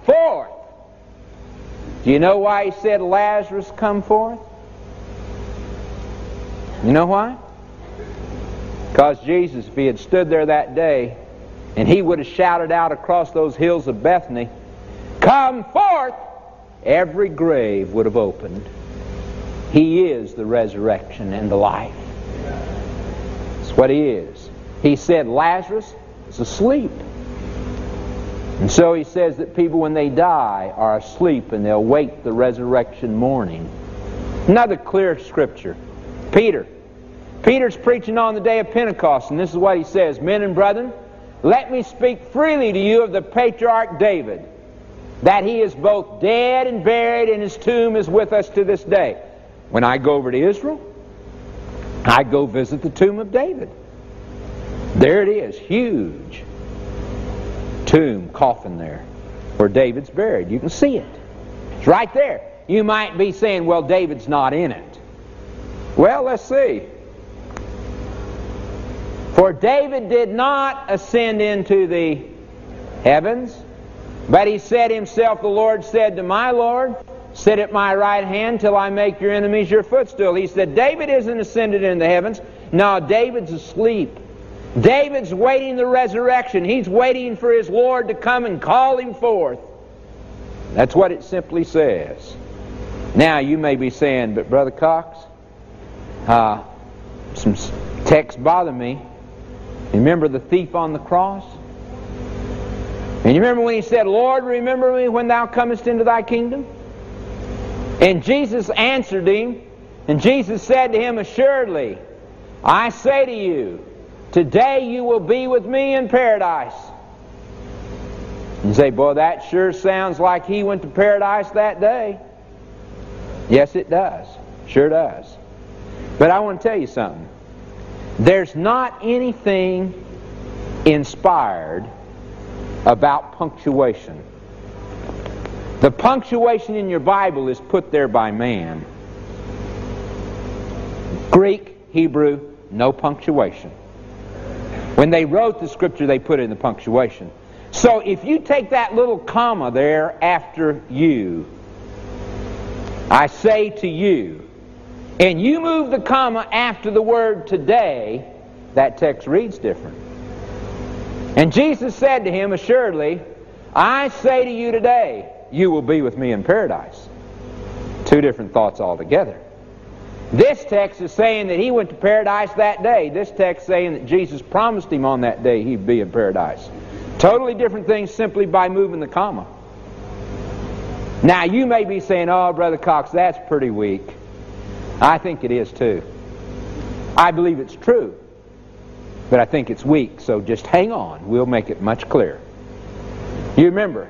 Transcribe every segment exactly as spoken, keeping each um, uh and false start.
forth. Do you know why he said, Lazarus, come forth? You know why? Because Jesus, if he had stood there that day, and he would have shouted out across those hills of Bethany, come forth, every grave would have opened. He is the resurrection and the life. That's what he is. He said Lazarus is asleep. And so he says that people when they die are asleep and they'll wake the resurrection morning. Another clear scripture. Peter. Peter's preaching on the day of Pentecost, and this is what he says, men and brethren, let me speak freely to you of the patriarch David, that he is both dead and buried, and his tomb is with us to this day. When I go over to Israel, I go visit the tomb of David. There it is, huge tomb, coffin there, where David's buried. You can see it. It's right there. You might be saying, well, David's not in it. Well, let's see. For David did not ascend into the heavens, but he said himself, the Lord said to my Lord, sit at my right hand till I make your enemies your footstool. He said, David isn't ascended into the heavens. No, David's asleep. David's waiting the resurrection. He's waiting for his Lord to come and call him forth. That's what it simply says. Now, you may be saying, but Brother Cox, uh, some texts bother me. Remember the thief on the cross? And you remember when he said, Lord, remember me when thou comest into thy kingdom? And Jesus answered him, and Jesus said to him, assuredly, I say to you, today you will be with me in paradise. You say, boy, that sure sounds like he went to paradise that day. Yes, it does. Sure does. But I want to tell you something. There's not anything inspired about punctuation. The punctuation in your Bible is put there by man. Greek, Hebrew, no punctuation. When they wrote the scripture, they put it in the punctuation. So if you take that little comma there after you, I say to you, and you move the comma after the word today, that text reads different. And Jesus said to him, assuredly, I say to you today, you will be with me in paradise. Two different thoughts altogether. This text is saying that he went to paradise that day. This text is saying that Jesus promised him on that day he'd be in paradise. Totally different things simply by moving the comma. Now you may be saying, oh, Brother Cox, that's pretty weak. I think it is too. I believe it's true. But I think it's weak, so just hang on. We'll make it much clearer. You remember,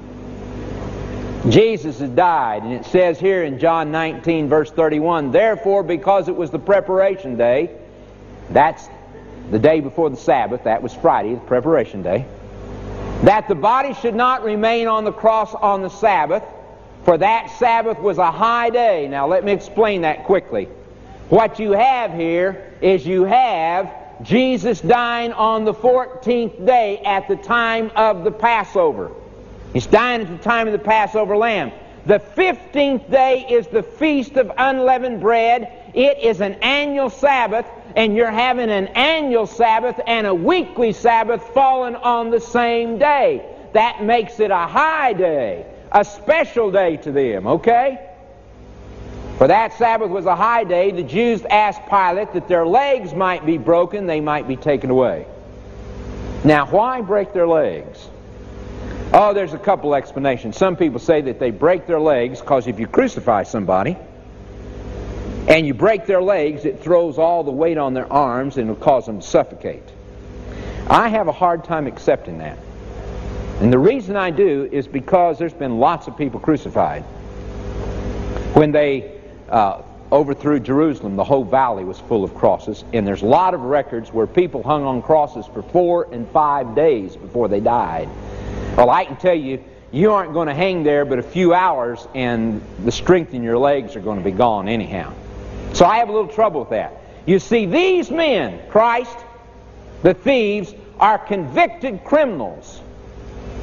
Jesus has died, and it says here in John nineteen, verse thirty-one, therefore, because it was the preparation day, that's the day before the Sabbath, that was Friday, the preparation day, that the body should not remain on the cross on the Sabbath, for that Sabbath was a high day. Now let me explain that quickly. What you have here is you have Jesus dying on the fourteenth day at the time of the Passover. He's dying at the time of the Passover lamb. The fifteenth day is the Feast of Unleavened Bread. It is an annual Sabbath, and you're having an annual Sabbath and a weekly Sabbath falling on the same day. That makes it a high day, a special day to them, okay? For that Sabbath was a high day, the Jews asked Pilate that their legs might be broken, they might be taken away. Now, why break their legs? Oh, there's a couple explanations. Some people say that they break their legs because if you crucify somebody and you break their legs, it throws all the weight on their arms and will cause them to suffocate. I have a hard time accepting that. And the reason I do is because there's been lots of people crucified. When they uh, overthrew Jerusalem, the whole valley was full of crosses, and there's a lot of records where people hung on crosses for four and five days before they died. Well, I can tell you, you aren't going to hang there but a few hours, and the strength in your legs are going to be gone anyhow. So I have a little trouble with that. You see, these men, Christ, the thieves, are convicted criminals.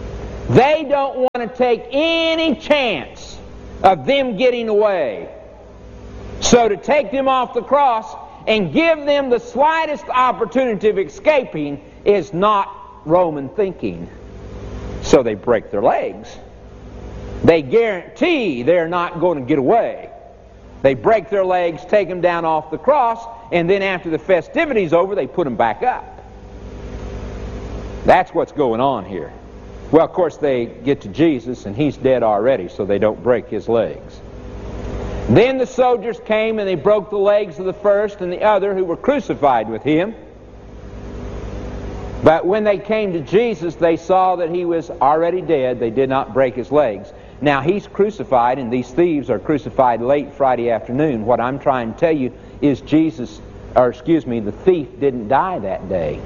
They don't want to take any chance of them getting away. So to take them off the cross and give them the slightest opportunity of escaping is not Roman thinking. So they break their legs. They guarantee they're not going to get away. They break their legs, take them down off the cross, and then after the festivity's over, they put them back up. That's what's going on here. Well, of course, they get to Jesus, and he's dead already, so they don't break his legs. Then the soldiers came, and they broke the legs of the first and the other who were crucified with him. But when they came to Jesus, they saw that he was already dead. They did not break his legs. Now, he's crucified, and these thieves are crucified late Friday afternoon. What I'm trying to tell you is Jesus, or excuse me, the thief didn't die that day.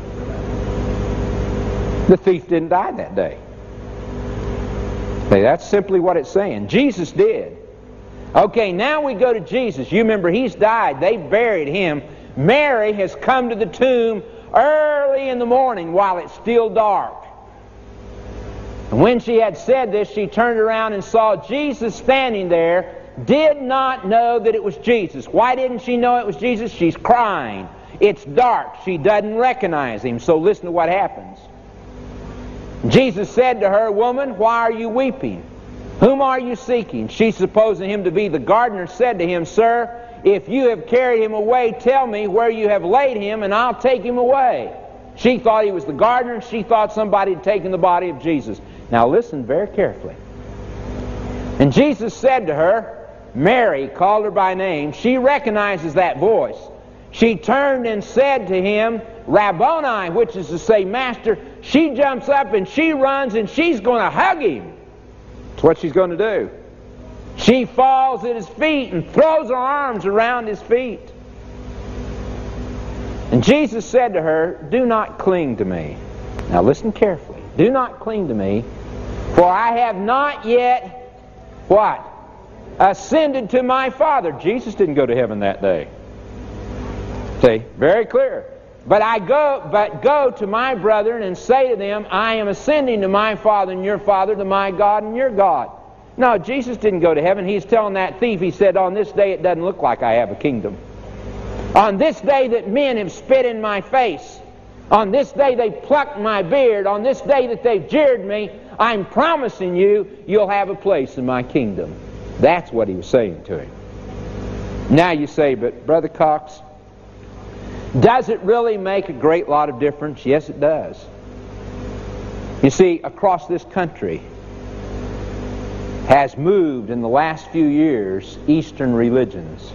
The thief didn't die that day. Okay, that's simply what it's saying. Jesus did. Okay, now we go to Jesus. You remember, he's died. They buried him. Mary has come to the tomb early in the morning while it's still dark. And when she had said this, she turned around and saw Jesus standing there, did not know that it was Jesus. Why didn't she know it was Jesus? She's crying. It's dark. She doesn't recognize him. So listen to what happens. Jesus said to her, "Woman, why are you weeping? Whom are you seeking?" She, supposing him to be the gardener, said to him, "Sir, if you have carried him away, tell me where you have laid him, and I'll take him away." She thought he was the gardener. She thought somebody had taken the body of Jesus. Now listen very carefully. And Jesus said to her, Mary, called her by name. She recognizes that voice. She turned and said to him, Rabboni, which is to say, Master. She jumps up and she runs and she's going to hug him. That's what she's going to do. She falls at his feet and throws her arms around his feet. And Jesus said to her, "Do not cling to me." Now listen carefully. Do not cling to me, for I have not yet, what? Ascended to my Father. Jesus didn't go to heaven that day. See, very clear. But I go, but go to my brethren and say to them, I am ascending to my Father and your Father, to my God and your God. No, Jesus didn't go to heaven. He's telling that thief, he said, on this day it doesn't look like I have a kingdom. On this day that men have spit in my face, on this day they plucked my beard, on this day that they've jeered me, I'm promising you, you'll have a place in my kingdom. That's what he was saying to him. Now you say, but Brother Cox, does it really make a great lot of difference? Yes, it does. You see, across this country has moved in the last few years Eastern religions.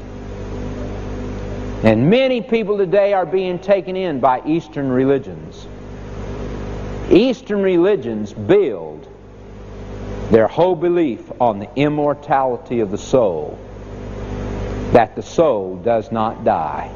And many people today are being taken in by Eastern religions. Eastern religions build their whole belief on the immortality of the soul, that the soul does not die.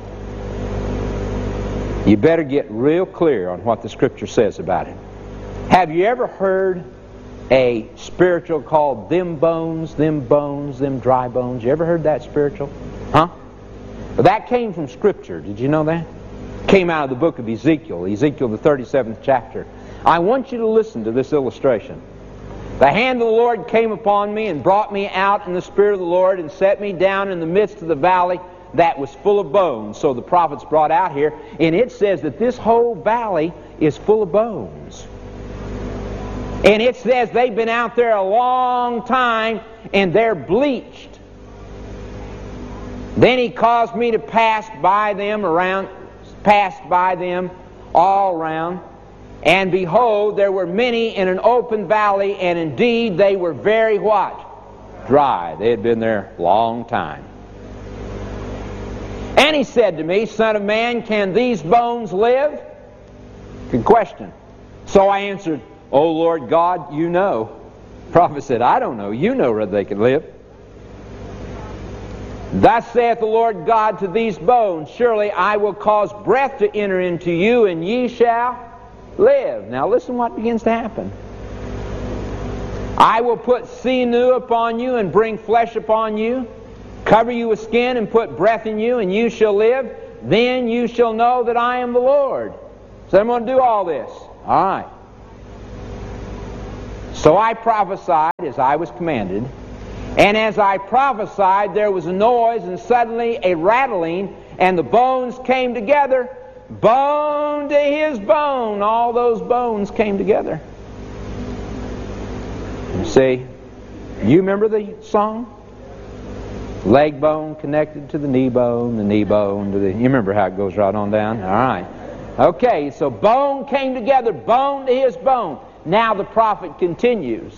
You better get real clear on what the Scripture says about it. Have you ever heard a spiritual called them bones, them bones, them dry bones? You ever heard that spiritual? Huh? Well, that came from Scripture. Did you know that? Came out of the book of Ezekiel, Ezekiel the thirty-seventh chapter. I want you to listen to this illustration. The hand of the Lord came upon me and brought me out in the Spirit of the Lord and set me down in the midst of the valley that was full of bones. So the prophet's brought out here, and it says that this whole valley is full of bones. And it says they've been out there a long time and they're bleached. Then he caused me to pass by them around, passed by them all around. And behold, there were many in an open valley, and indeed they were very what? Dry. They had been there a long time. And he said to me, Son of man, can these bones live? Good question. So I answered, O Lord God, you know. The prophet said, I don't know. You know whether they can live. Thus saith the Lord God to these bones, surely I will cause breath to enter into you, and ye shall live. Now listen what begins to happen. I will put sinew upon you and bring flesh upon you, cover you with skin and put breath in you, and you shall live. Then you shall know that I am the Lord. So I'm going to do all this. All right. So I prophesied as I was commanded, and as I prophesied there was a noise and suddenly a rattling, and the bones came together, bone to his bone. All those bones came together. You see, you remember the song? Leg bone connected to the knee bone, the knee bone to the... You remember how it goes right on down? All right. Okay, so bone came together, bone to his bone. Now the prophet continues.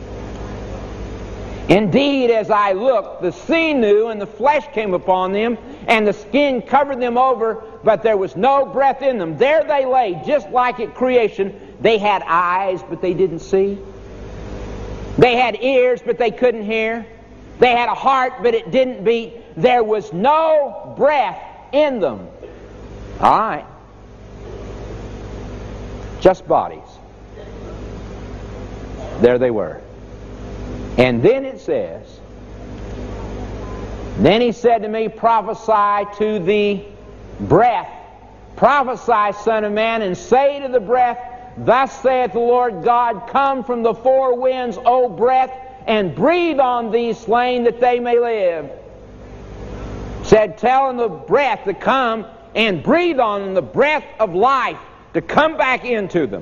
Indeed, as I looked, the sinew and the flesh came upon them, and the skin covered them over, but there was no breath in them. There they lay, just like at creation. They had eyes, but they didn't see. They had ears, but they couldn't hear. They had a heart, but it didn't beat. There was no breath in them. All right. Just bodies. There they were. And then it says, then he said to me, prophesy to the breath. Prophesy, son of man, and say to the breath, thus saith the Lord God, come from the four winds, O breath, and breathe on these slain that they may live. Said, tell them the breath to come and breathe on them the breath of life to come back into them.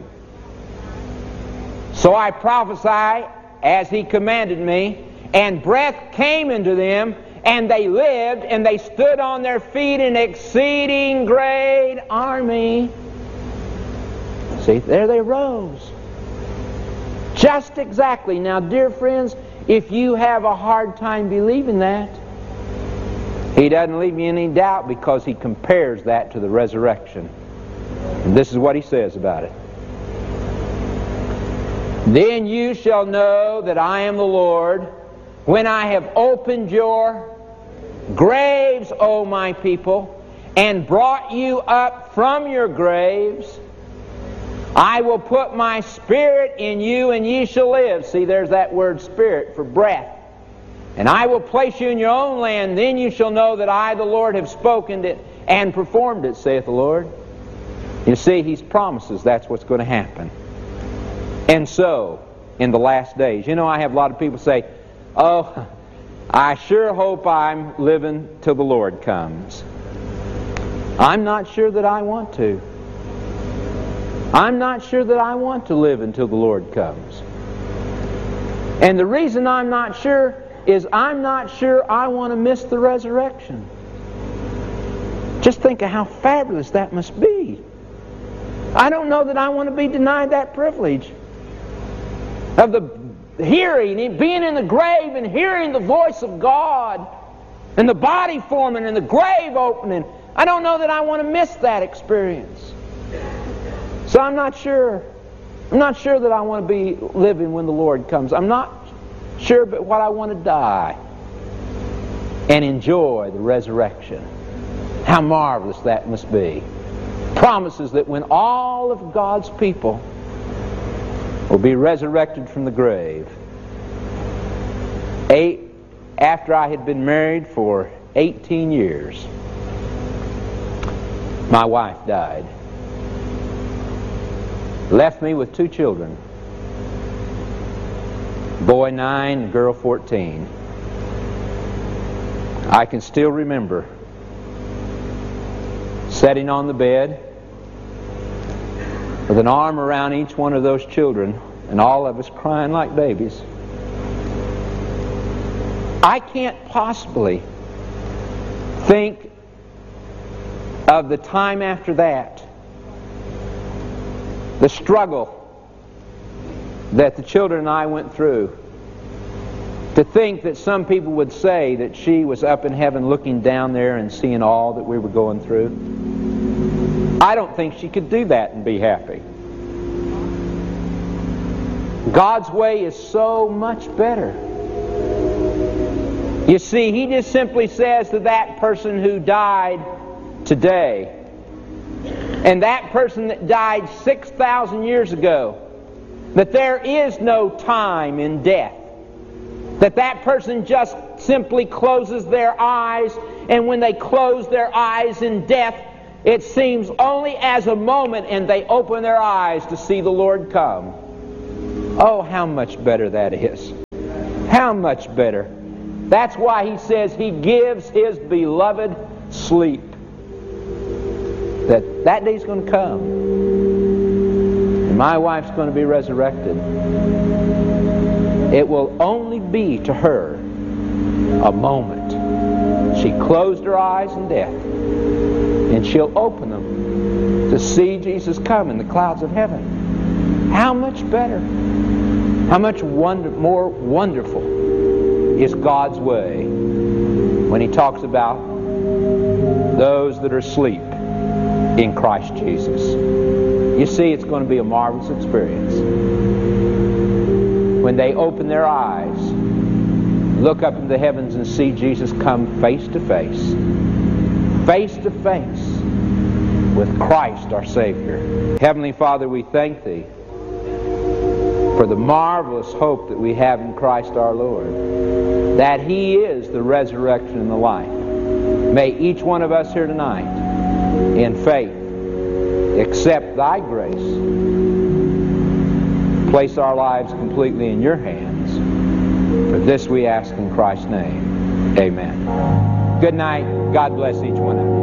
So I prophesied as he commanded me, and breath came into them, and they lived, and they stood on their feet, an exceeding great army. See, there they rose. Just exactly. Now, dear friends, if you have a hard time believing that, he doesn't leave you in any doubt, because he compares that to the resurrection. And this is what he says about it. Then you shall know that I am the Lord, when I have opened your graves, O my people, and brought you up from your graves. I will put my spirit in you, and ye shall live. See, there's that word spirit for breath. And I will place you in your own land. Then you shall know that I, the Lord, have spoken it and performed it, saith the Lord. You see, He promises that's what's going to happen. And so, in the last days, you know, I have a lot of people say, oh, I sure hope I'm living till the Lord comes. I'm not sure that I want to. I'm not sure that I want to live until the Lord comes. And the reason I'm not sure is I'm not sure I want to miss the resurrection. Just think of how fabulous that must be. I don't know that I want to be denied that privilege of the hearing, being in the grave and hearing the voice of God and the body forming and the grave opening. I don't know that I want to miss that experience. So I'm not sure. I'm not sure that I want to be living when the Lord comes. I'm not sure but what I want to die and enjoy the resurrection. How marvelous that must be. Promises that when all of God's people will be resurrected from the grave. Eight, after I had been married for eighteen years, my wife died. Left me with two children. Boy nine, girl fourteen. I can still remember sitting on the bed with an arm around each one of those children, and all of us crying like babies. I can't possibly think of the time after that, the struggle that the children and I went through, to think that some people would say that she was up in heaven looking down there and seeing all that we were going through. I don't think she could do that and be happy. God's way is so much better. You see, He just simply says to that person who died today, and that person that died six thousand years ago, that there is no time in death. That that person just simply closes their eyes, and when they close their eyes in death, it seems only as a moment, and they open their eyes to see the Lord come. Oh, how much better that is. How much better. That's why he says he gives his beloved sleep. That that day's going to come. And my wife's going to be resurrected. It will only be to her a moment. She closed her eyes in death, and she'll open them to see Jesus come in the clouds of heaven. How much better, how much wonder, more wonderful is God's way when He talks about those that are asleep in Christ Jesus. You see, it's going to be a marvelous experience when they open their eyes, look up into the heavens and see Jesus come face to face, face to face with Christ our Savior. Heavenly Father, we thank Thee for the marvelous hope that we have in Christ our Lord, that He is the resurrection and the life. May each one of us here tonight, in faith, accept Thy grace, place our lives completely in Your hands. For this we ask in Christ's name. Amen. Good night. God bless each one of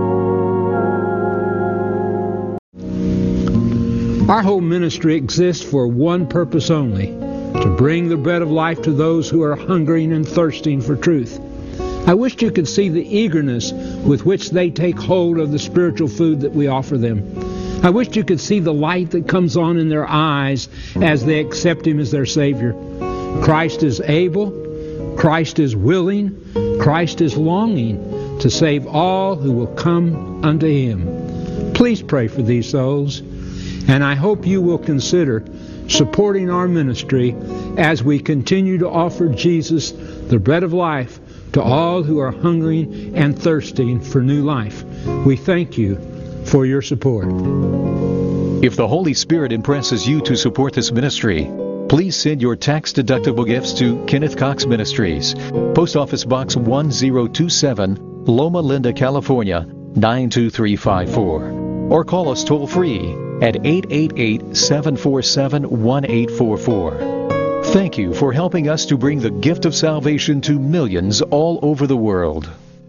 you. Our whole ministry exists for one purpose only, to bring the bread of life to those who are hungering and thirsting for truth. I wished you could see the eagerness with which they take hold of the spiritual food that we offer them. I wished you could see the light that comes on in their eyes as they accept Him as their Savior. Christ is able, Christ is willing, Christ is longing to save all who will come unto Him. Please pray for these souls, and I hope you will consider supporting our ministry as we continue to offer Jesus, the bread of life, to all who are hungering and thirsting for new life. We thank you for your support. If the Holy Spirit impresses you to support this ministry, please send your tax-deductible gifts to Kenneth Cox Ministries, Post Office Box one zero two seven, Loma Linda, California, nine two three five four. Or call us toll-free at eight eight eight, seven four seven, one eight four four. Thank you for helping us to bring the gift of salvation to millions all over the world.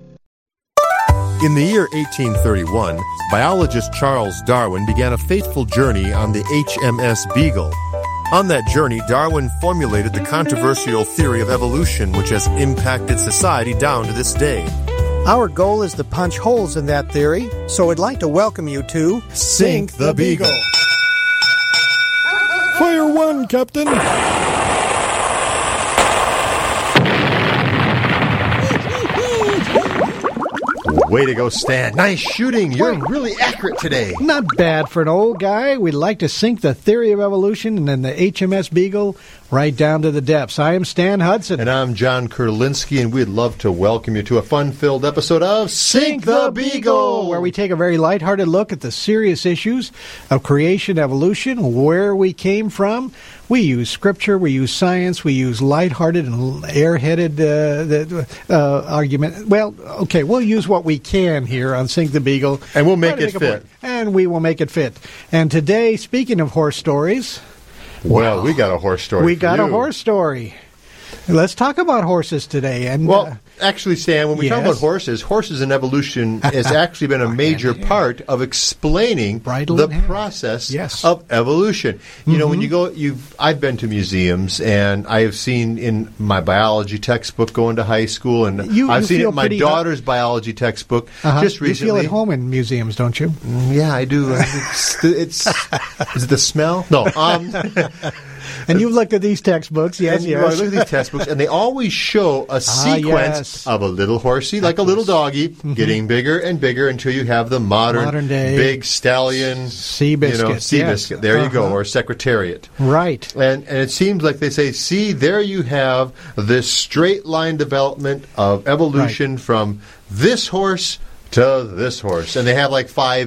In the year eighteen thirty-one, biologist Charles Darwin began a fateful journey on the H M S Beagle. On that journey, Darwin formulated the controversial theory of evolution, which has impacted society down to this day. Our goal is to punch holes in that theory, so I'd like to welcome you to Sink the Beagle. Fire one, Captain. Way to go, Stan. Nice shooting. You're really accurate today. Not bad for an old guy. We'd like to sink the theory of evolution and then the H M S Beagle right down to the depths. I am Stan Hudson. And I'm John Kurlinsky, and we'd love to welcome you to a fun-filled episode of Sink the Beagle, where we take a very lighthearted look at the serious issues of creation, evolution, where we came from. We use scripture, we use science, we use lighthearted and airheaded uh, uh, argument. Well, okay, we'll use what we can here on Sink the Beagle. And we'll make it make fit. And we will make it fit. And today, speaking of horse stories... Well, wow, we got a horse story We for got you. a horse story. Let's talk about horses today. And Well, uh, actually, Stan, when we yes. talk about horses, horses and evolution has actually been a major part of explaining Bridle the in hand. process Yes. of evolution. You Mm-hmm. know, when you go, you've I've been to museums, and I have seen in my biology textbook going to high school, and You- I've you seen it feel in my pretty- daughter's biology textbook uh-huh. just recently. You feel at home in museums, don't you? Yeah, I do. It's, it's is it the smell? No. Um, And you've looked at these textbooks, yes, and you yes. look at these textbooks, and they always show a sequence yes. of a little horsey, like a little doggy, Mm-hmm. getting bigger and bigger until you have the modern, Modern day big stallion, Seabiscuit, you know, yes. Seabiscuit. There you go, Uh-huh. or Secretariat. Right. And and it seems like they say, see, there you have this straight line development of evolution from this horse to this horse, and they have like five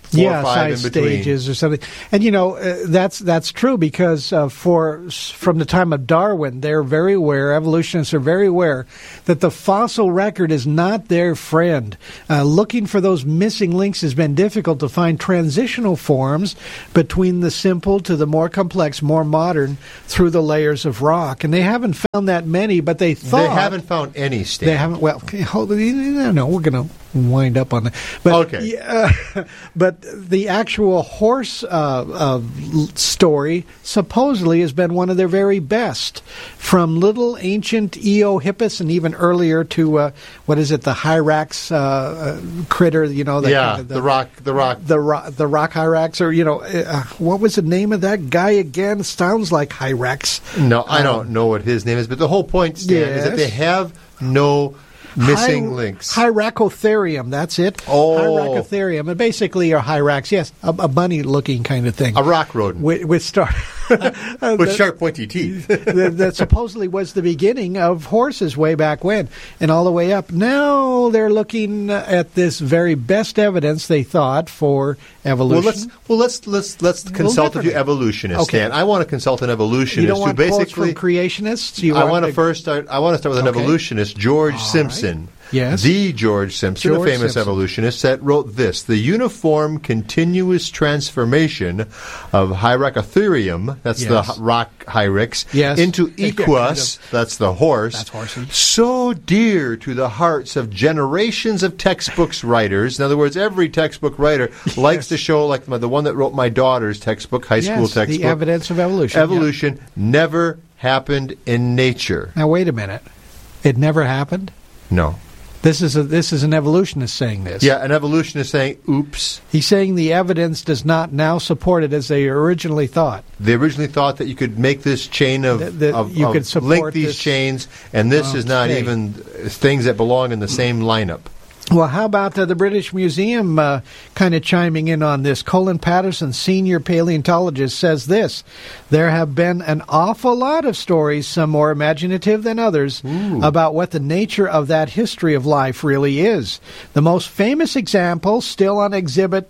four yeah, or five size in between. stages or something. And you know uh, that's that's true because uh, for from the time of Darwin, they're very aware. Evolutionists are very aware that the fossil record is not their friend. Uh, looking for those missing links has been difficult to find transitional forms between the simple to the more complex, more modern through the layers of rock. And they haven't found that many, but they thought They haven't found any, Stan. They haven't. Well, okay, hold on. No, no, we're going to wind up on that. But, Okay. Yeah, but the actual horse uh, uh, story supposedly has been one of their very best, from little ancient Eohippus and even earlier to uh, what is it, the Hyrax uh, uh, critter? You know, the, yeah, uh, the, the rock, the rock. the rock, the rock Hyrax, or you know, uh, what was the name of that guy again? Sounds like Hyrax. No, I Um, don't know what his name is, but the whole point, Stan, is that Yes. they have no missing Hy- links. Hyracotherium, that's it. Oh. Hyracotherium, and basically a Hyrax, yes, a, a bunny-looking kind of thing. A rock rodent with, with star uh, with that, sharp, pointy teeth. that, that supposedly was the beginning of horses way back when, and all the way up. Now they're looking at this very best evidence they thought for evolution. Well, let's well let's let's let's consult a few differently. evolutionists. Okay. Stan, I want to consult an evolutionist you don't who want quotes basically. from creationists. You I want to to first start. I want to start with an Okay. evolutionist, George All Simpson. right. Yes. The George Simpson, George a famous Simpson. evolutionist, that wrote this: the uniform, continuous transformation of Hyracotherium, that's Yes. the h- rock Hyrax, Yes. into Yeah, Equus, that's the horse, That's horsey. so dear to the hearts of generations of textbooks writers. In other words, every textbook writer likes to show, like the one that wrote my daughter's textbook, high school Yes, textbook, the evidence of evolution. evolution never happened in nature. Yeah. Now wait a minute. It never happened? No. This is a, this is an evolutionist saying this. Yeah, an evolutionist saying, oops. He's saying the evidence does not now support it as they originally thought. They originally thought that you could make this chain of, That- that of, you of could support link these this- chains, and this is not Okay. even things that belong in the same lineup. Well, how about uh, the British Museum uh, kind of chiming in on this? Colin Patterson, senior paleontologist, says this: there have been an awful lot of stories, some more imaginative than others, about what the nature of that history of life really is. The most famous example, still on exhibit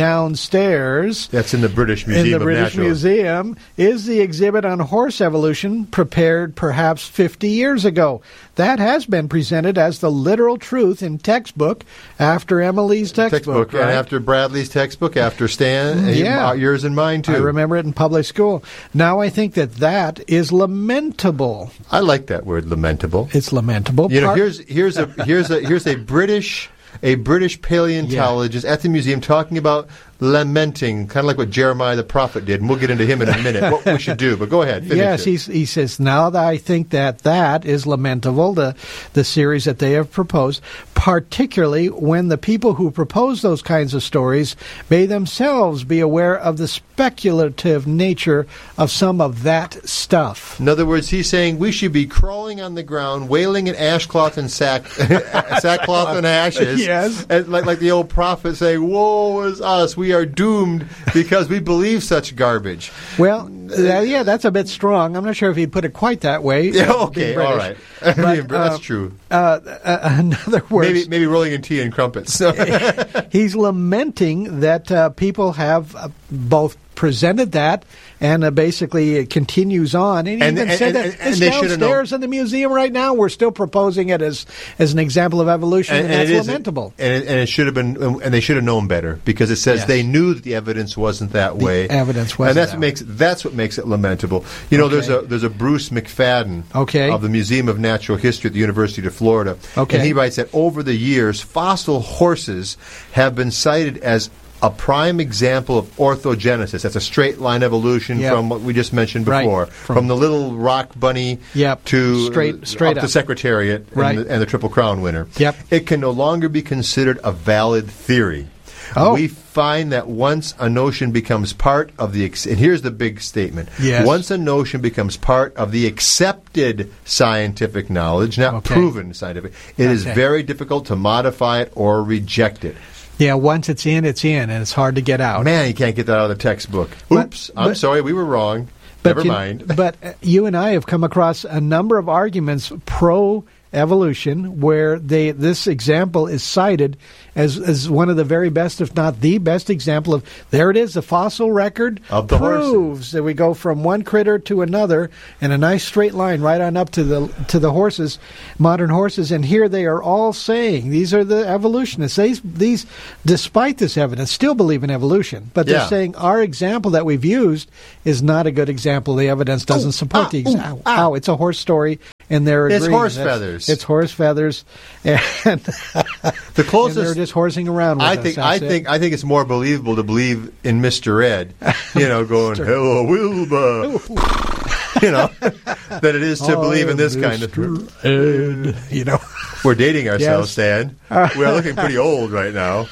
downstairs That's in the British Museum in the of British Natural. Museum, is the exhibit on horse evolution prepared perhaps fifty years ago. That has been presented as the literal truth in textbook after Emily's textbook. Textbook, and right? after Bradley's textbook, after Stan, and Yeah. uh, yours and mine too. I remember it in public school. Now I think that that is lamentable. I like that word, lamentable. It's lamentable. You know, Part- here's here's a here's a here's a British a British paleontologist at the museum talking about lamenting, kind of like what Jeremiah the prophet did, and we'll get into him in a minute, what we should do. But go ahead, finish Yes, it. he's, he says, now that I think that that is lamentable, the, the series that they have proposed, particularly when the people who propose those kinds of stories may themselves be aware of the speculative nature of some of that stuff. In other words, he's saying we should be crawling on the ground, wailing in ashcloth and sack, sackcloth and ashes. Yes. And like, like the old prophet saying, woe is us, we are doomed because we believe such garbage. Well, uh, yeah, that's a bit strong. I'm not sure if he'd put it quite that way. Yeah, uh, okay, being all British. right. But, That's uh, true. Uh, uh, in other words, Maybe, maybe rolling in tea and crumpets. he's lamenting that uh, people have uh, both presented that and uh, basically it continues on. And he And- even and- said and- that and it's they should have downstairs in the museum right now. We're still proposing it as, as an example of evolution, and, that's it is- lamentable. And it, and it should have been, and they should have known better because it says Yes. they knew that the evidence wasn't that The way. evidence wasn't and that's that what makes that's what makes it lamentable. You know, there's a Okay. there's a Bruce McFadden Okay. of the Museum of Natural History at the University of Florida, Okay. and he writes that over the years, fossil horses have been cited as a prime example of orthogenesis. That's a straight line evolution Yep. from what we just mentioned Right. before, From- from, the little rock bunny Yep. to Straight- straight up, up. to Secretariat Right. and, the, and the Triple Crown winner. Yep. It can no longer be considered a valid theory. Oh. We find that once a notion becomes part of the, ex- and here's the big statement. Yes. Once a notion becomes part of the accepted scientific knowledge, not Okay. proven scientific, it is Okay. very difficult to modify it or reject it. Yeah, once it's in, it's in, and it's hard to get out. Man, you can't get that out of the textbook. But- Oops, I'm but- sorry, we were wrong. But Never you- mind. But uh, you and I have come across a number of arguments pro evolution where they this example is cited as, as one of the very best, if not the best example of, there it is, the fossil record of the proves horses. that we go from one critter to another in a nice straight line right on up to the to the horses, modern horses, and here they are all saying, these are the evolutionists, these, these despite this evidence, still believe in evolution, but they're Yeah. saying our example that we've used is not a good example. The evidence doesn't Ooh, support ah, the ooh, example. ah. Ow, it's a horse story, and they're It's agreeing. horse That's- feathers. It's horse feathers, and, The and closest they're just horsing around with I us, think that's I it. think I think it's more believable to believe in Mister Ed, you know, going "Hello, Wilbur," you know, than it is to believe in this kind of. Ed, you know. We're dating ourselves, Yes. Stan. We're looking pretty old right now.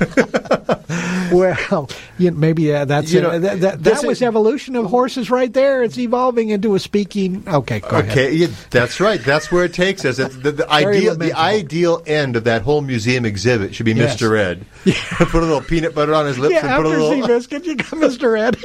Well, you know, maybe uh, that's You it. know, that, that, this that was is- evolution of horses right there. It's evolving into a speaking. Okay, go ahead. Okay, yeah, that's right. That's where it takes us. It's the, the Very ideal, the lamentable. ideal end of that whole museum exhibit should be Yes. Mister Ed. Put a little peanut butter on his lips Yeah, and put a after little. Seabiscuit, you got Mister Ed.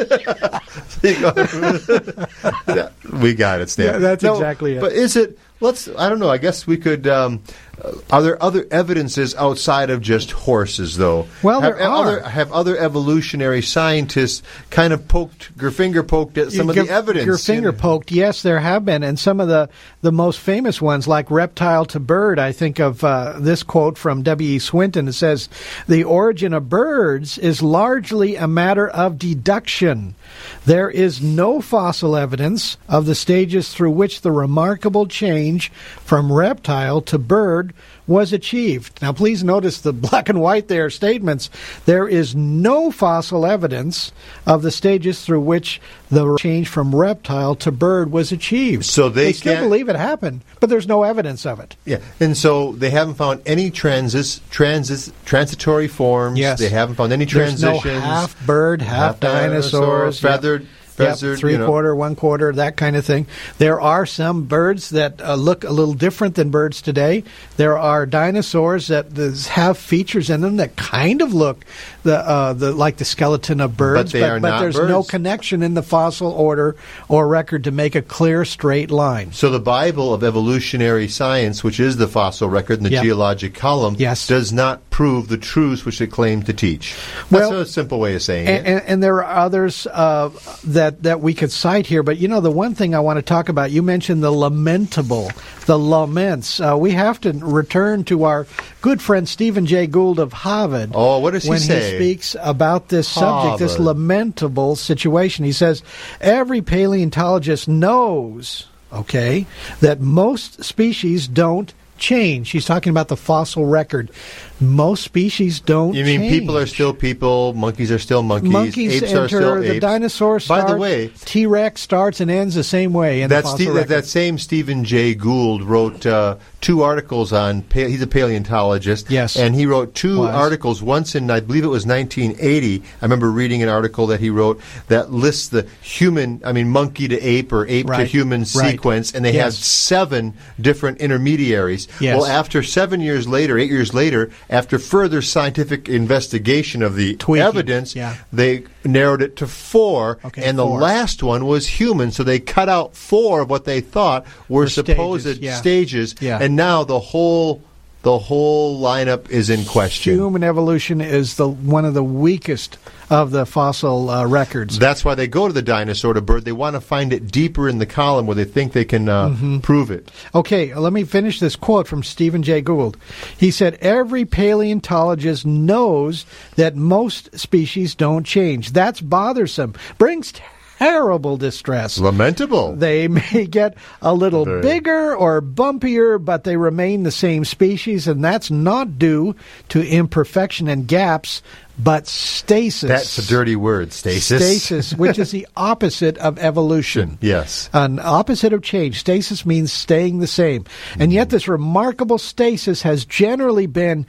We got it, Stan. Yeah, that's No, exactly it. But is it? Let's. I don't know. I guess we could. Um, uh, are there other evidences outside of just horses, though? Well, have, there are. Other, have other evolutionary scientists kind of poked, your finger poked at some of Your- the evidence? Your finger you know? poked. Yes, there have been, and some of the, the most famous ones, like reptile to bird. I think of uh, this quote from W E. Swinton. It says, "The origin of birds is largely a matter of deduction. There is no fossil evidence of the stages through which the remarkable change from reptile to bird was achieved." Now, please notice the black and white there statements. There is no fossil evidence of the stages through which the change from reptile to bird was achieved. So they still can't- believe it happened, but there's no evidence of it. Yeah, and so they haven't found any transis, transis, transitory forms. Yes. They haven't found any There's no transitions. half bird, half, half dinosaur, dinosaurs, yep. feathered, Yep, feathered, three you know. quarter, one quarter, that kind of thing. There are some birds that uh, look a little different than birds today. There are dinosaurs that uh, have features in them that kind of look the uh, the like the skeleton of birds, But they are but not there's no birds. connection in the fossil order or record to make a clear straight line. So the Bible of evolutionary science, which is the fossil record in the Yeah. geologic column, Yes. does not prove the truths which it claimed to teach. That's Well, a simple way of saying And, it. and, and there are others uh, that that we could cite here, but you know the one thing I want to talk about. You mentioned the lamentable, the laments. Uh, we have to return to our good friend Stephen Jay Gould of Harvard. Oh, what does he when say? he speaks about this subject, this Harvard. lamentable situation? He says every paleontologist knows, okay, that most species don't change. He's talking about the fossil record. Most species don't You mean change. people are still people, monkeys are still monkeys, Monkeys apes are still enter, the apes. dinosaurs By start, the way, T-Rex starts and ends the same way in the That's fossil Steve, that, record. that same Stephen Jay Gould wrote uh, two articles on. Pa- he's a paleontologist. Yes. and he wrote two Was. articles. Once in, I believe it was nineteen eighty. I remember reading an article that he wrote that lists the human, I mean, monkey to ape or ape to Right. human Right. sequence, and they have Yes. seven different intermediaries. Yes. Well, after seven years later, eight years later, after further scientific investigation of the Tweaking, evidence, yeah. they narrowed it to four, Okay, and the four. last one was human. So they cut out four of what they thought were Were supposed stages, yeah. stages, Yeah. and now the whole the whole lineup is in question. Human evolution is the one of the weakest of the fossil uh, records. That's why they go to the dinosaur to bird. They want to find it deeper in the column where they think they can uh, Mm-hmm. prove it. Okay, let me finish this quote from Stephen Jay Gould. He said, every paleontologist knows that most species don't change. That's bothersome. Brings terrible distress. Lamentable. They may get a little Very. bigger or bumpier, but they remain the same species, and that's not due to imperfection and gaps, but stasis. That's a dirty word, stasis. Stasis, which is the opposite of evolution. Yes. An opposite of change. Stasis means staying the same. And yet this remarkable stasis has generally been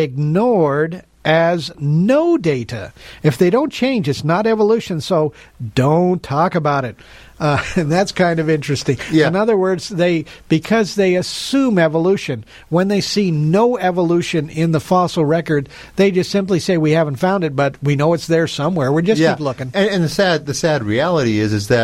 ignored as no data. If they don't change, it's not evolution, so don't talk about it. Uh, and that's kind of interesting. Yeah. In other words, they because they assume evolution, when they see no evolution in the fossil record, they just simply say we haven't found it, but we know it's there somewhere. We just yeah. keep looking. And, and the sad the sad reality is is that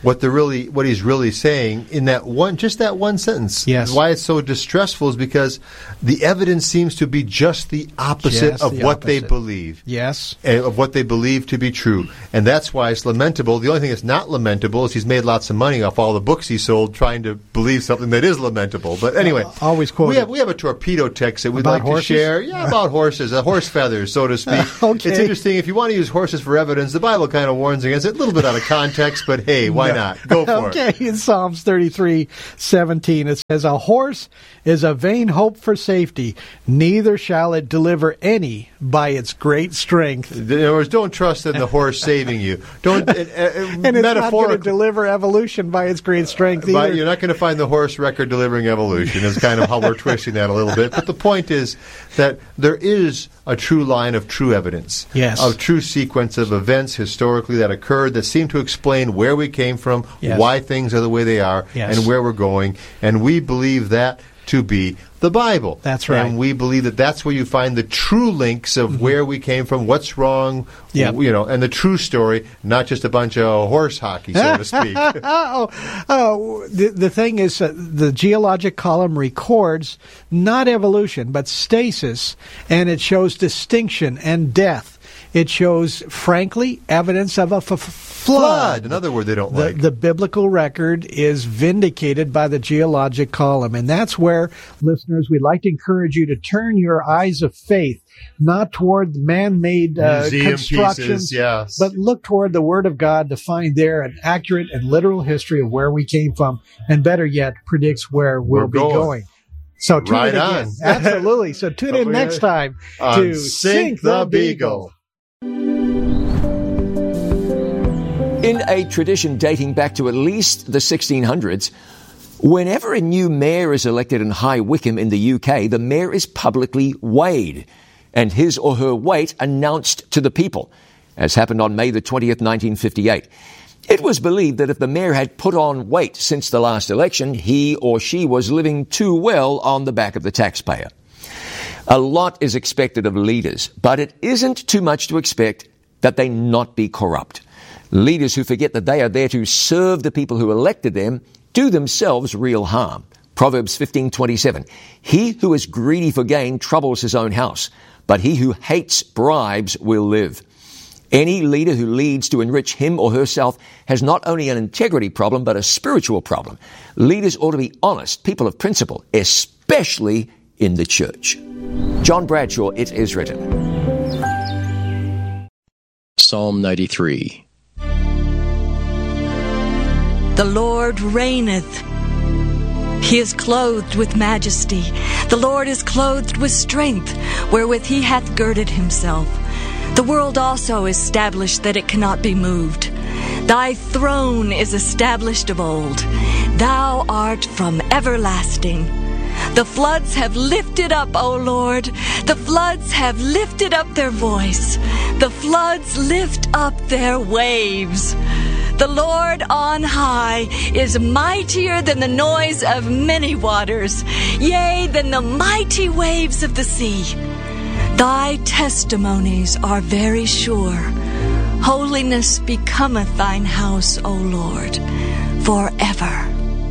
what the really what he's really saying in that one, just that one sentence. Yes. Why it's so distressful is because the evidence seems to be just the opposite Just of the what they opposite. believe. Yes. And of what they believe to be true. And that's why it's lamentable. The only thing that's not lamentable is he's made lots of money off all the books he sold trying to believe something that is lamentable. But anyway, Uh, always quoted. we have we have a torpedo text that we'd About like horses? to share. Yeah, about horses, uh, horse feathers, so to speak. Okay. It's interesting. If you want to use horses for evidence, the Bible kind of warns against it. A little bit out of context, but hey, why No. not? Go for okay, it. in Psalms thirty-three seventeen, it says, "A horse is a vain hope for safety, neither shall it deliver any by its great strength." In other words, don't trust in the horse saving you. Don't. Uh, uh, And it's not going to metaphorically, deliver evolution by its great strength But either. you're not going to find the horse record delivering evolution is kind of how we're twisting that a little bit. But the point is that there is a true line of true evidence, Yes. of true sequence of events historically that occurred that seem to explain where we came from, Yes. why things are the way they are, Yes. and where we're going. And we believe that to be the Bible. That's right. And we believe that that's where you find the true links of where we came from, what's wrong, Yep. you know, and the true story, not just a bunch of horse hockey, so to speak. oh, oh, the, the thing is, uh, the geologic column records not evolution, but stasis, and it shows distinction and death. It shows, frankly, evidence of a f- f- flood. Flood, another word they don't The, like. the biblical record is vindicated by the geologic column, and that's where, listeners, we'd like to encourage you to turn your eyes of faith not toward man-made uh, Museum constructions, pieces, yes. but look toward the Word of God to find there an accurate and literal history of where we came from, and better yet, predicts where we'll We're be going. going. So tune Right in again. on. Absolutely. So tune in Over next here time on to Sink the Beagle. In a tradition dating back to at least the sixteen hundreds, whenever a new mayor is elected in High Wycombe in the U K, the mayor is publicly weighed and his or her weight announced to the people, as happened on May the twentieth, nineteen fifty-eight. It was believed that if the mayor had put on weight since the last election, he or she was living too well on the back of the taxpayer. A lot is expected of leaders, but it isn't too much to expect that they not be corrupt. Leaders who forget that they are there to serve the people who elected them do themselves real harm. Proverbs fifteen twenty-seven. He who is greedy for gain troubles his own house, but he who hates bribes will live. Any leader who leads to enrich him or herself has not only an integrity problem, but a spiritual problem. Leaders ought to be honest, people of principle, especially in the church. John Bradshaw, It Is Written. Psalm ninety-three. The Lord reigneth. He is clothed with majesty. The Lord is clothed with strength, wherewith he hath girded himself. The world also is established that it cannot be moved. Thy throne is established of old. Thou art from everlasting. The floods have lifted up, O Lord. The floods have lifted up their voice. The floods lift up their waves. The Lord on high is mightier than the noise of many waters, yea, than the mighty waves of the sea. Thy testimonies are very sure. Holiness becometh thine house, O Lord, forever.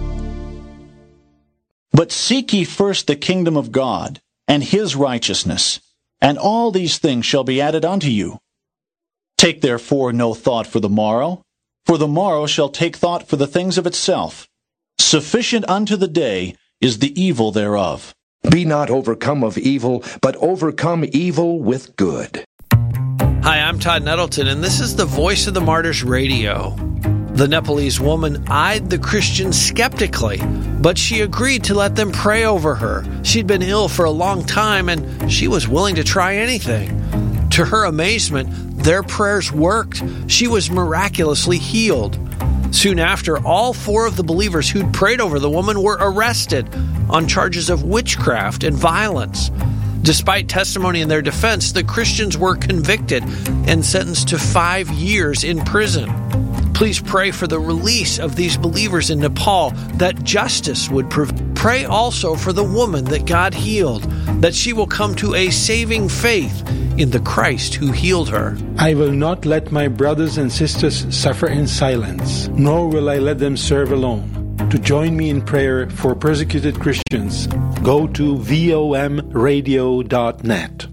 But seek ye first the kingdom of God, and his righteousness, and all these things shall be added unto you. Take therefore no thought for the morrow, for the morrow shall take thought for the things of itself. Sufficient unto the day is the evil thereof. Be not overcome of evil, but overcome evil with good. Hi, I'm Todd Nettleton, and this is the Voice of the Martyrs Radio. The Nepalese woman eyed the Christians skeptically, but she agreed to let them pray over her. She'd been ill for a long time, and she was willing to try anything. To her amazement, their prayers worked. She was miraculously healed. Soon after, all four of the believers who'd prayed over the woman were arrested on charges of witchcraft and violence. Despite testimony in their defense, the Christians were convicted and sentenced to five years in prison. Please pray for the release of these believers in Nepal, that justice would prevail. Pray also for the woman that God healed. that she will come to a saving faith in the Christ who healed her. I will not let my brothers and sisters suffer in silence, nor will I let them serve alone. To join me in prayer for persecuted Christians, go to V O M radio dot net.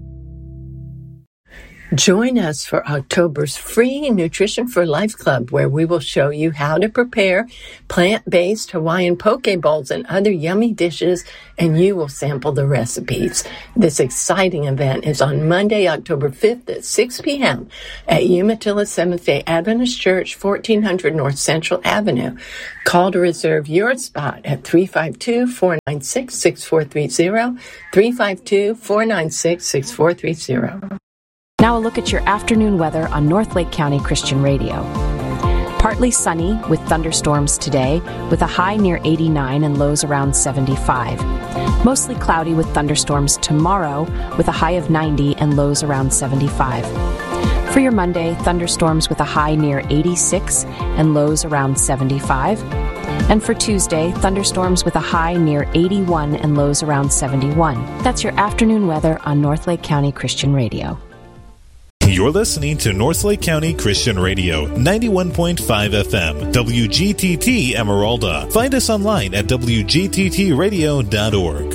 Join us for October's free Nutrition for Life Club, where we will show you how to prepare plant-based Hawaiian poke bowls and other yummy dishes, and you will sample the recipes. This exciting event is on Monday, October fifth at six p.m. at Umatilla Seventh-day Adventist Church, fourteen hundred North Central Avenue. Call to reserve your spot at three five two, four nine six, six four three zero, three five two, four nine six, six four three zero. Now a look at your afternoon weather on North Lake County Christian Radio. Partly sunny with thunderstorms today, with a high near eighty-nine and lows around seventy-five. Mostly cloudy with thunderstorms tomorrow, with a high of ninety and lows around seventy-five. For your Monday, thunderstorms with a high near eighty-six and lows around seventy-five. And for Tuesday, thunderstorms with a high near eighty-one and lows around seventy-one. That's your afternoon weather on North Lake County Christian Radio. You're listening to North Lake County Christian Radio, ninety-one point five F M, W G T T Emeralda. Find us online at W G T T radio dot org.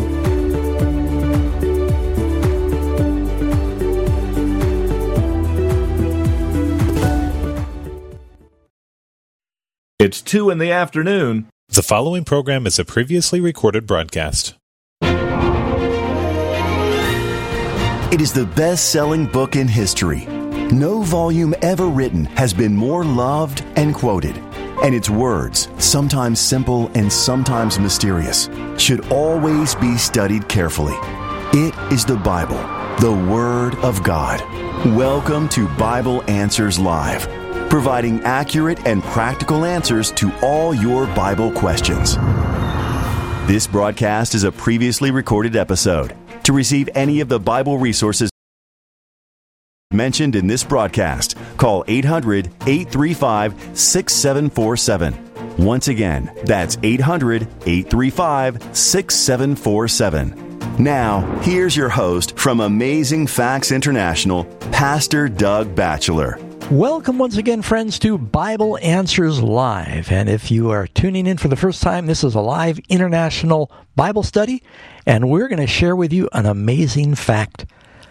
It's two in the afternoon. The following program is a previously recorded broadcast. It is the best-selling book in history. No volume ever written has been more loved and quoted. And its words, sometimes simple and sometimes mysterious, should always be studied carefully. It is the Bible, the Word of God. Welcome to Bible Answers Live, providing accurate and practical answers to all your Bible questions. This broadcast is a previously recorded episode. To receive any of the Bible resources mentioned in this broadcast, call eight hundred, eight three five, six seven four seven. Once again, that's eight hundred, eight three five, six seven four seven. Now, here's your host from Amazing Facts International, Pastor Doug Batchelor. Welcome once again, friends, to Bible Answers Live. And if you are tuning in for the first time, this is a live international Bible study, and we're going to share with you an amazing fact.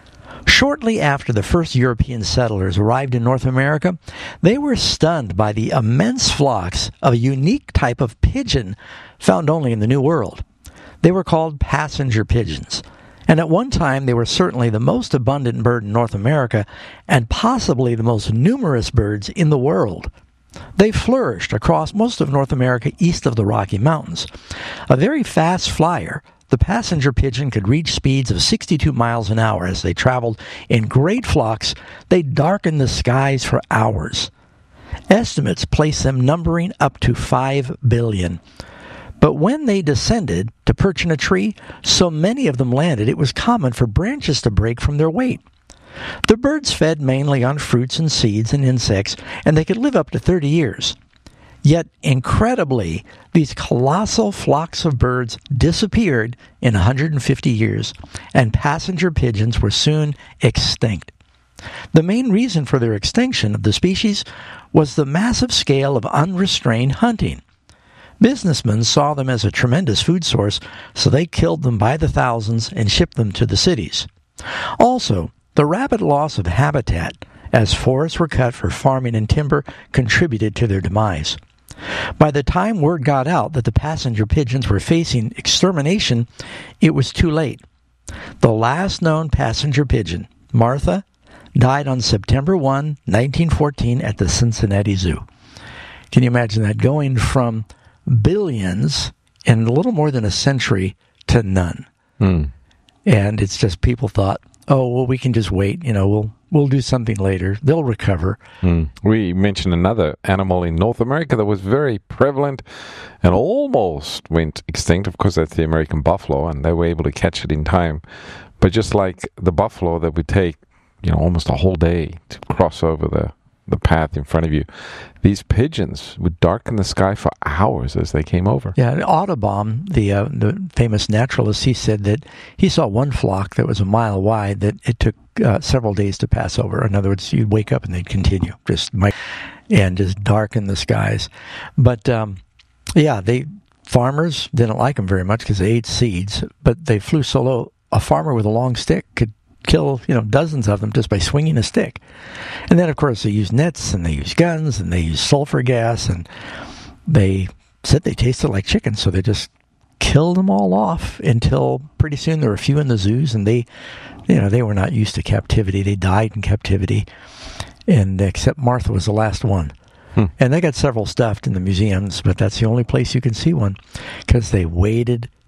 Shortly after the first European settlers arrived in North America, they were stunned by the immense flocks of a unique type of pigeon found only in the New World. They were called passenger pigeons. And at one time, they were certainly the most abundant bird in North America and possibly the most numerous birds in the world. They flourished across most of North America east of the Rocky Mountains. A very fast flyer, the passenger pigeon could reach speeds of sixty-two miles an hour as they traveled in great flocks. They darkened the skies for hours. Estimates place them numbering up to five billion. But when they descended to perch in a tree, so many of them landed, it was common for branches to break from their weight. The birds fed mainly on fruits and seeds and insects, and they could live up to thirty years. Yet, incredibly, these colossal flocks of birds disappeared in one hundred fifty years, and passenger pigeons were soon extinct. The main reason for their extinction of the species was the massive scale of unrestrained hunting. Businessmen saw them as a tremendous food source, so they killed them by the thousands and shipped them to the cities. Also, the rapid loss of habitat, as forests were cut for farming and timber, contributed to their demise. By the time word got out that the passenger pigeons were facing extermination, it was too late. The last known passenger pigeon, Martha, died on September first, nineteen fourteen at the Cincinnati Zoo. Can you imagine that? Going from billions in a little more than a century to none. Mm. And it's just people thought, oh, well, we can just wait. You know, we'll we'll do something later. They'll recover. Mm. We mentioned another animal in North America that was very prevalent and almost went extinct. Of course, that's the American buffalo, and they were able to catch it in time. But just like the buffalo that would take, you know, almost a whole day to cross over the the path in front of you. These pigeons would darken the sky for hours as they came over. Yeah, Audubon, the uh, the famous naturalist, he said that he saw one flock that was a mile wide that it took uh, several days to pass over. In other words, you'd wake up and they'd continue, just and just darken the skies. But um, yeah, they farmers didn't like them very much because they ate seeds, but they flew so low. A farmer with a long stick could kill, you know, dozens of them just by swinging a stick. And then, of course, they use nets, and they use guns, and they use sulfur gas, and they said they tasted like chicken, so they just killed them all off until pretty soon there were a few in the zoos, and they, you know, they were not used to captivity. They died in captivity, and except Martha was the last one. Hmm. And they got several stuffed in the museums, but that's the only place you can see one, because they waited